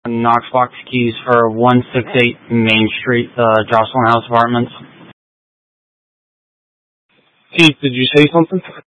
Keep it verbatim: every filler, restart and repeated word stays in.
Knoxbox keys for one sixty-eight Main Street, uh, Jocelyn House Apartments. Keith, did you say something?